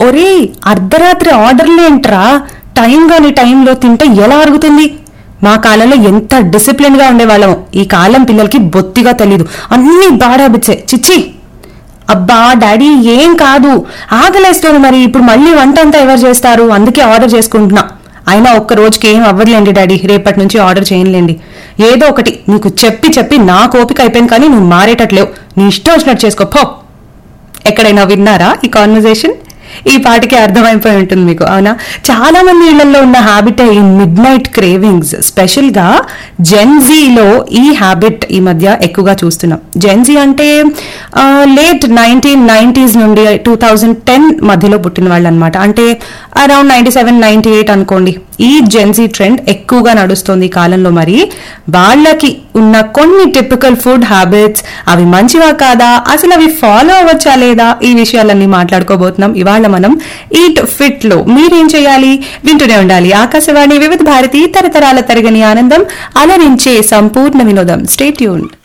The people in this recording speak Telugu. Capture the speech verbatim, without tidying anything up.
ఒరే, అర్ధరాత్రి ఆర్డర్లు ఏంట్రా, టైం గాని టైంలో తింటే ఎలా అరుగుతుంది? మా కాలంలో ఎంత డిసిప్లిన్ గా ఉండేవాళ్ళం, ఈ కాలం పిల్లలకి బొత్తిగా తెలీదు, అన్ని బ్యాడ్ హ్యాబిట్సే. చిచ్చి. అబ్బా డాడీ ఏం కాదు, ఆకలేస్తుంది, మరి ఇప్పుడు మళ్ళీ వంట అంతా ఎవరు చేస్తారు, అందుకే ఆర్డర్ చేసుకుంటున్నా. అయినా ఒక్క రోజుకి ఏం అవ్వదులేండి డాడీ, రేపటి నుంచి ఆర్డర్ చేయనులేండి. ఏదో ఒకటి నీకు చెప్పి చెప్పి నా ఓపిక అయిపోయింది, కానీ నువ్వు మారేటట్లేవు, నీ ఇష్టం వచ్చినట్టు చేసుకో పో. ఎక్కడైనా విన్నారా ఈ కాన్వర్జేషన్? ఈ పాటికి అర్థమైపోయి ఉంటుంది మీకు, అవునా? చాలా మంది ఇళ్లలో ఉన్న హ్యాబిట్ ఈ మిడ్ నైట్ క్రేవింగ్స్. స్పెషల్ గా జెన్జీలో ఈ హ్యాబిట్ ఈ మధ్య ఎక్కువగా చూస్తున్నాం. జెన్జీ అంటే లేట్ నైన్టీన్ నైన్టీస్ నుండి టూ థౌజండ్ టెన్ మధ్యలో పుట్టిన వాళ్ళు అనమాట. అంటే around ninety seven ninety eight అనుకోండి. ఈ జెన్జీ ట్రెండ్ ఎక్కువగా నడుస్తుంది ఈ కాలంలో. మరి వాళ్ళకి ఉన్న కొన్ని టిపికల్ ఫుడ్ హ్యాబిట్స్, అవి మంచివా కాదా, అసలు అవి ఫాలో అవ్వచ్చా లేదా, ఈ విషయాలన్నీ మాట్లాడుకోబోతున్నాం ఇవాళ మనం ఈట్ ఫిట్ లో. మీరేం చేయాలి? వింటూనే ఉండాలి ఆకాశవాణి వివిధ భారతి, తరతరాల తరగని ఆనందం, అలరించే సంపూర్ణ వినోదం. Stay tuned.